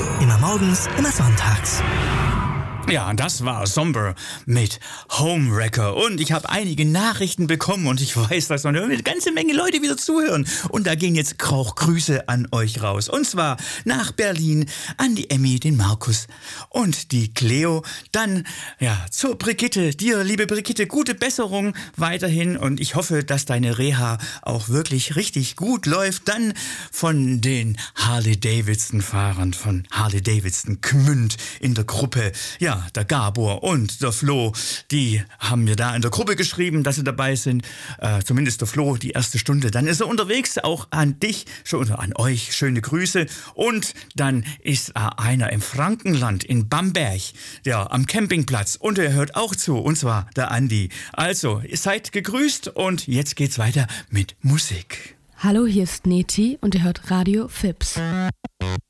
Immer morgens, immer sonntags. Ja, das war Somber mit Homewrecker. Und ich habe einige Nachrichten bekommen und ich weiß, dass noch eine ganze Menge Leute wieder zuhören. Und da gehen jetzt auch Grüße an euch raus. Und zwar nach Berlin an die Emmy, den Markus und die Cleo. Dann, ja, zur Brigitte. Dir, liebe Brigitte, gute Besserung weiterhin. Und ich hoffe, dass deine Reha auch wirklich richtig gut läuft. Dann von den Harley-Davidson-Fahrern von Harley-Davidson Gmünd in der Gruppe. Ja, der Gabor und der Flo, die haben mir da in der Gruppe geschrieben, dass sie dabei sind. Zumindest der Flo, die erste Stunde. Dann ist er unterwegs, auch an dich, oder an euch, schöne Grüße. Und dann ist einer im Frankenland, in Bamberg, ja, am Campingplatz. Und er hört auch zu, und zwar der Andi. Also, ihr seid gegrüßt und jetzt geht's weiter mit Musik. Hallo, hier ist Neti und ihr hört Radio Fips.